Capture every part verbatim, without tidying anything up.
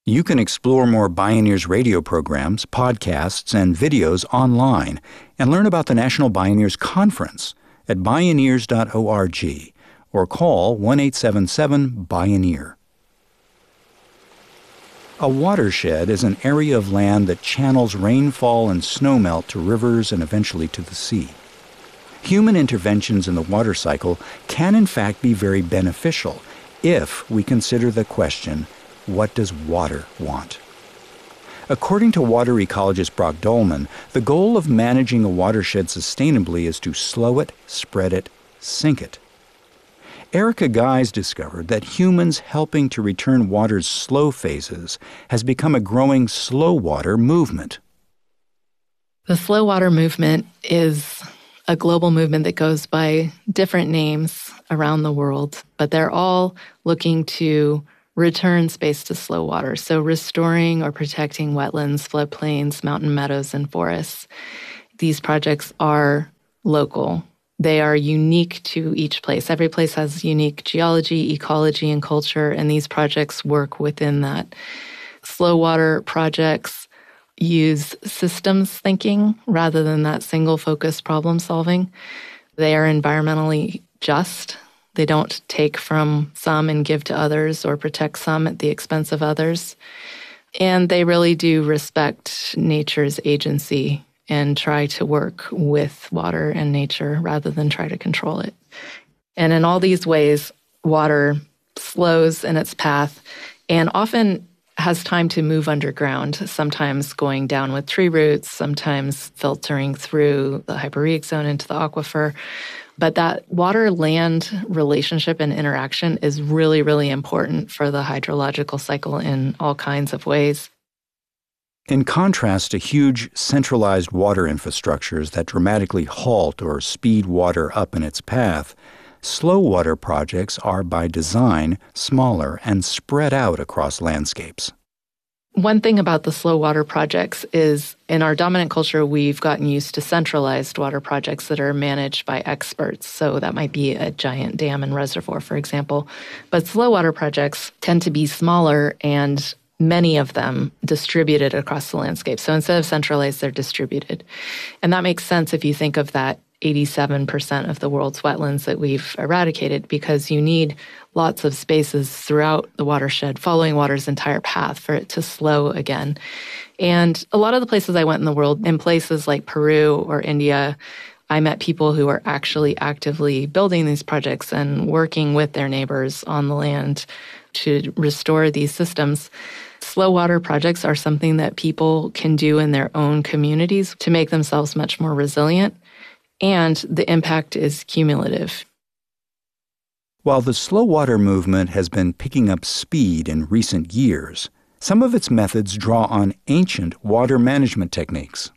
You can explore more Bioneers radio programs, podcasts, and videos online and learn about the National Bioneers Conference at bioneers dot org or call one eight seven seven Bioneer. A watershed is an area of land that channels rainfall and snowmelt to rivers and eventually to the sea. Human interventions in the water cycle can in fact be very beneficial if we consider the question, what does water want? According to water ecologist Brock Dolman, the goal of managing a watershed sustainably is to slow it, spread it, sink it. Erica Guys discovered that humans helping to return water's slow phases has become a growing slow water movement. The slow water movement is a global movement that goes by different names around the world, but they're all looking to return space to slow water, so restoring or protecting wetlands, floodplains, mountain meadows, and forests. These projects are local. They are unique to each place. Every place has unique geology, ecology, and culture, and these projects work within that. Slow water projects use systems thinking rather than that single-focused problem solving. They are environmentally just. They don't take from some and give to others or protect some at the expense of others. And they really do respect nature's agency and try to work with water and nature rather than try to control it. And in all these ways, water slows in its path and often has time to move underground, sometimes going down with tree roots, sometimes filtering through the hyporheic zone into the aquifer. But that water-land relationship and interaction is really, really important for the hydrological cycle in all kinds of ways. In contrast to huge centralized water infrastructures that dramatically halt or speed water up in its path, slow water projects are by design smaller and spread out across landscapes. One thing about the slow water projects is in our dominant culture, we've gotten used to centralized water projects that are managed by experts. So that might be a giant dam and reservoir, for example. But slow water projects tend to be smaller and many of them distributed across the landscape. So instead of centralized, they're distributed. And that makes sense if you think of that eighty-seven percent of the world's wetlands that we've eradicated, because you need lots of spaces throughout the watershed following water's entire path for it to slow again. And a lot of the places I went in the world, in places like Peru or India, I met people who are actually actively building these projects and working with their neighbors on the land to restore these systems. Slow water projects are something that people can do in their own communities to make themselves much more resilient, and the impact is cumulative. While the slow water movement has been picking up speed in recent years, some of its methods draw on ancient water management techniques.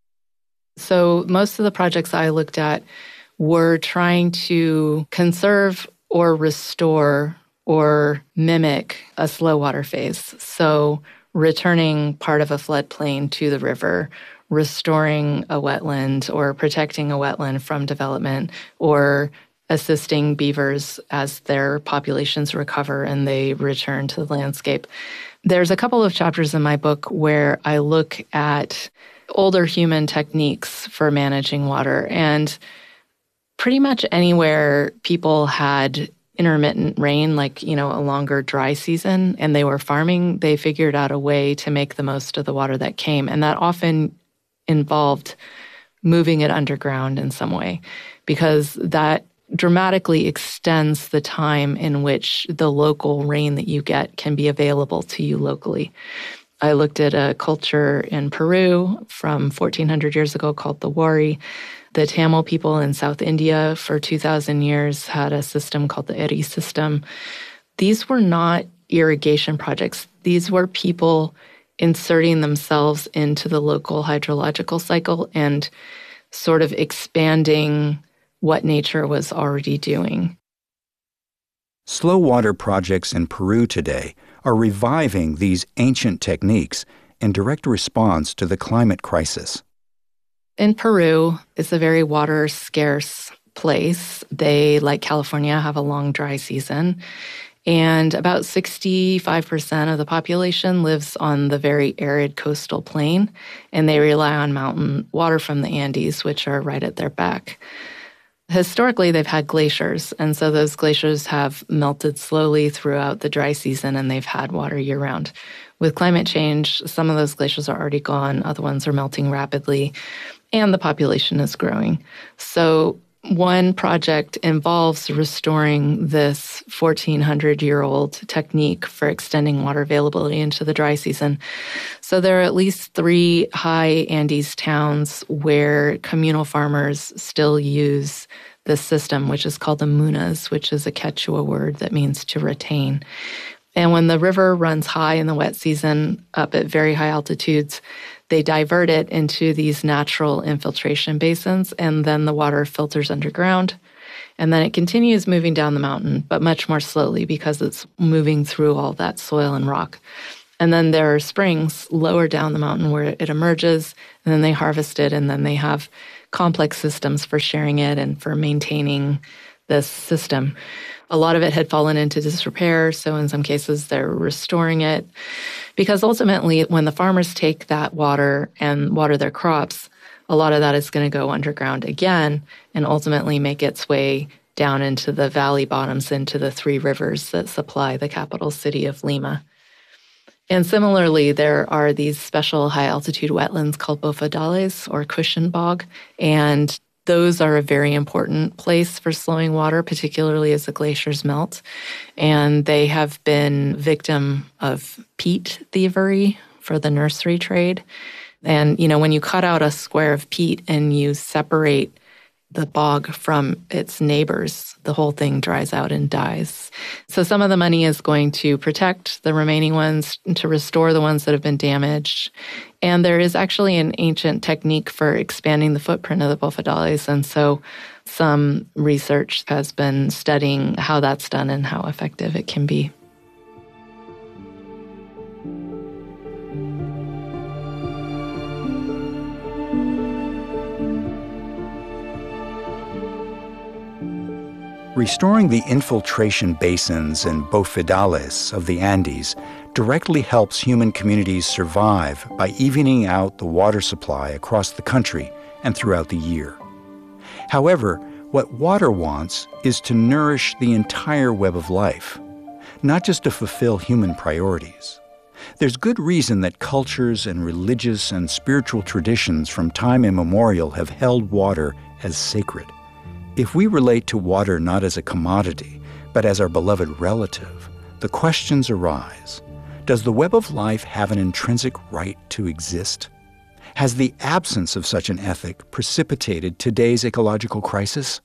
So most of the projects I looked at were trying to conserve or restore or mimic a slow water phase. So returning part of a floodplain to the river, restoring a wetland or protecting a wetland from development, or assisting beavers as their populations recover and they return to the landscape. There's a couple of chapters in my book where I look at older human techniques for managing water, and pretty much anywhere people had intermittent rain, like, you know, a longer dry season, and they were farming, they figured out a way to make the most of the water that came. And that often involved moving it underground in some way, because that dramatically extends the time in which the local rain that you get can be available to you locally. I looked at a culture in Peru from fourteen hundred years ago called the Wari. The Tamil people in South India for two thousand years had a system called the Eri system. These were not irrigation projects. These were people inserting themselves into the local hydrological cycle and sort of expanding what nature was already doing. Slow water projects in Peru today are reviving these ancient techniques in direct response to the climate crisis. In Peru, it's a very water-scarce place. They, like California, have a long dry season. And about sixty-five percent of the population lives on the very arid coastal plain, and they rely on mountain water from the Andes, which are right at their back. Historically, they've had glaciers, and so those glaciers have melted slowly throughout the dry season, and they've had water year-round. With climate change, some of those glaciers are already gone, other ones are melting rapidly, and the population is growing. So one project involves restoring this fourteen hundred-year-old technique for extending water availability into the dry season. So there are at least three high Andes towns where communal farmers still use this system, which is called the munas, which is a Quechua word that means to retain. And when the river runs high in the wet season up at very high altitudes, they divert it into these natural infiltration basins, and then the water filters underground. And then it continues moving down the mountain, but much more slowly because it's moving through all that soil and rock. And then there are springs lower down the mountain where it emerges, and then they harvest it, and then they have complex systems for sharing it and for maintaining this system. A lot of it had fallen into disrepair, so in some cases they're restoring it. Because ultimately, when the farmers take that water and water their crops, a lot of that is going to go underground again and ultimately make its way down into the valley bottoms, into the three rivers that supply the capital city of Lima. And similarly, there are these special high-altitude wetlands called bofedales, or cushion bog, and those are a very important place for slowing water, particularly as the glaciers melt. And they have been victim of peat thievery for the nursery trade. And, you know, when you cut out a square of peat and you separate the bog from its neighbors, the whole thing dries out and dies. So some of the money is going to protect the remaining ones, to restore the ones that have been damaged. And there is actually an ancient technique for expanding the footprint of the bofedales. And so some research has been studying how that's done and how effective it can be. Restoring the infiltration basins and bofedales of the Andes directly helps human communities survive by evening out the water supply across the country and throughout the year. However, what water wants is to nourish the entire web of life, not just to fulfill human priorities. There's good reason that cultures and religious and spiritual traditions from time immemorial have held water as sacred. If we relate to water not as a commodity, but as our beloved relative, the questions arise. Does the web of life have an intrinsic right to exist? Has the absence of such an ethic precipitated today's ecological crisis?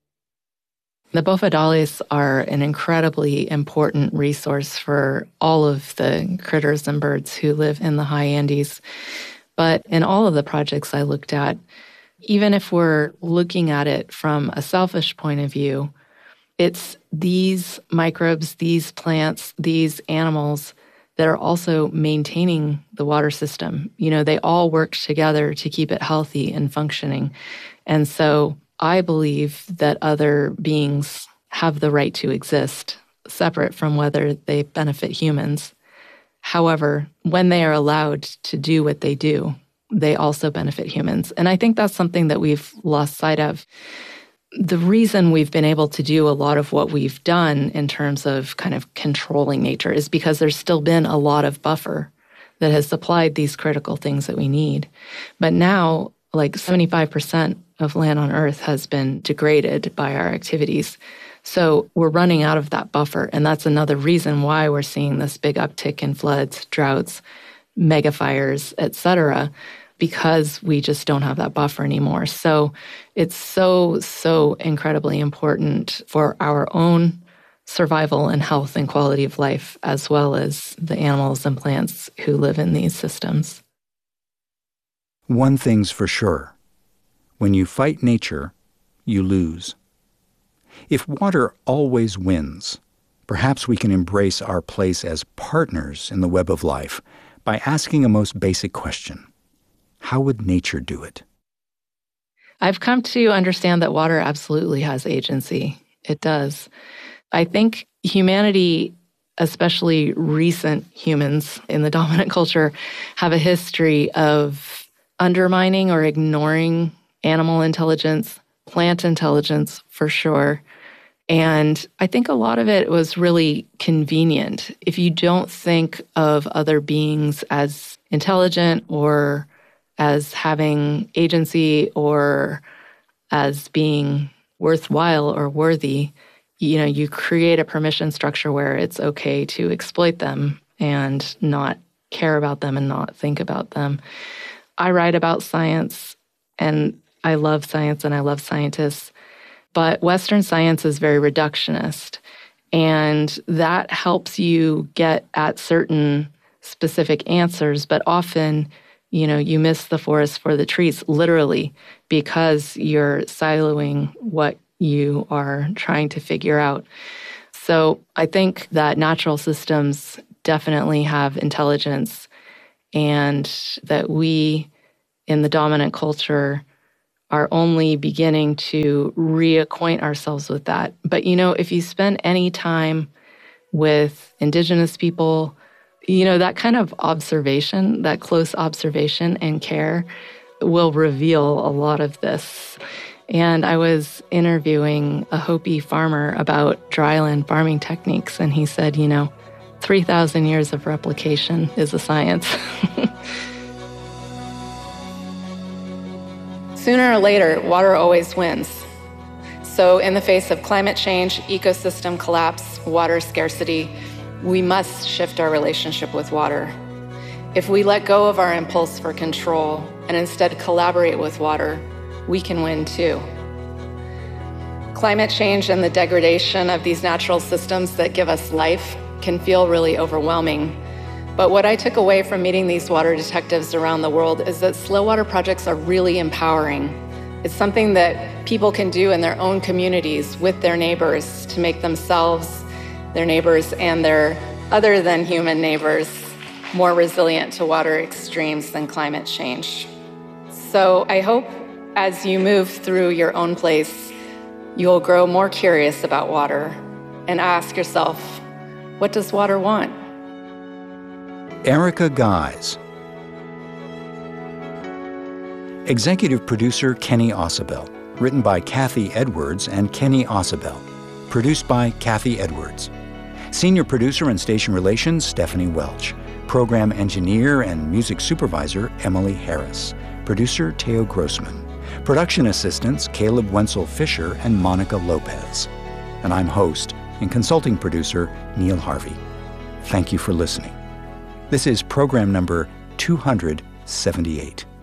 The bofedales are an incredibly important resource for all of the critters and birds who live in the high Andes. But in all of the projects I looked at, even if we're looking at it from a selfish point of view, it's these microbes, these plants, these animals that are also maintaining the water system. You know, they all work together to keep it healthy and functioning. And so I believe that other beings have the right to exist, separate from whether they benefit humans. However, when they are allowed to do what they do, they also benefit humans. And I think that's something that we've lost sight of. The reason we've been able to do a lot of what we've done in terms of kind of controlling nature is because there's still been a lot of buffer that has supplied these critical things that we need. But now, like seventy-five percent of land on Earth has been degraded by our activities. So we're running out of that buffer. And that's another reason why we're seeing this big uptick in floods, droughts, mega fires, et cetera, because we just don't have that buffer anymore. So it's so, so incredibly important for our own survival and health and quality of life, as well as the animals and plants who live in these systems. One thing's for sure. When you fight nature, you lose. If water always wins, perhaps we can embrace our place as partners in the web of life by asking a most basic question. How would nature do it? I've come to understand that water absolutely has agency. It does. I think humanity, especially recent humans in the dominant culture, have a history of undermining or ignoring animal intelligence, plant intelligence for sure. And I think a lot of it was really convenient. If you don't think of other beings as intelligent or as having agency or as being worthwhile or worthy, you know, you create a permission structure where it's okay to exploit them and not care about them and not think about them. I write about science, and I love science and I love scientists, but Western science is very reductionist, and that helps you get at certain specific answers, but often, you know, you miss the forest for the trees, literally, because you're siloing what you are trying to figure out. So I think that natural systems definitely have intelligence, and that we in the dominant culture are only beginning to reacquaint ourselves with that. But, you know, if you spend any time with Indigenous people, you know, that kind of observation, that close observation and care will reveal a lot of this. And I was interviewing a Hopi farmer about dryland farming techniques, and he said, you know, three thousand years of replication is a science. Sooner or later, water always wins. So in the face of climate change, ecosystem collapse, water scarcity, we must shift our relationship with water. If we let go of our impulse for control and instead collaborate with water, we can win too. Climate change and the degradation of these natural systems that give us life can feel really overwhelming. But what I took away from meeting these water detectives around the world is that slow water projects are really empowering. It's something that people can do in their own communities with their neighbors to make themselves, their neighbors, and their other than human neighbors more resilient to water extremes than climate change. So I hope as you move through your own place, you'll grow more curious about water and ask yourself, what does water want? Erica Guise. Executive producer Kenny Ausubel. Written by Kathy Edwards and Kenny Ausubel. Produced by Kathy Edwards. Senior producer and station relations, Stephanie Welch. Program engineer and music supervisor, Emily Harris. Producer, Teo Grossman. Production assistants, Caleb Wenzel Fisher and Monica Lopez. And I'm host and consulting producer, Neil Harvey. Thank you for listening. This is program number two hundred seventy-eight.